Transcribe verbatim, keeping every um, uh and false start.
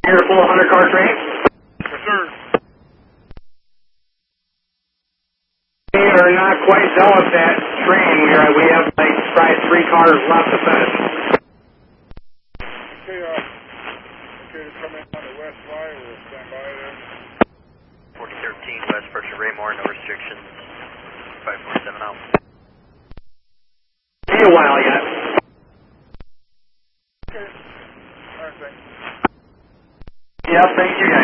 Here, full one hundred car train. Yes, sir. We are not quite done with that train. We are. We have like probably three cars left to finish. Okay, uh, okay, to come in on the west line, we'll stand by there. forty thirteen West Berkshire Raymore, no restrictions. five four seven out. Be a while yet. Okay. All right, thanks. Yeah, thank you guys.